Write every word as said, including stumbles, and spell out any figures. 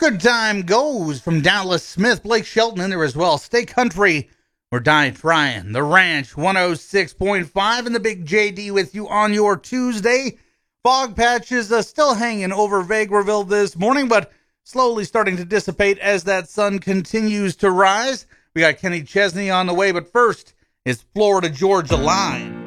Good time goes from Dallas Smith, Blake Shelton in there as well. Stay country. We're dying trying. The Ranch one oh six point five and the Big J D with you on your Tuesday. Fog patches uh, still hanging over Vegreville this morning, but slowly starting to dissipate as that sun continues to rise. We got Kenny Chesney on the way, but first, it's Florida Georgia Line.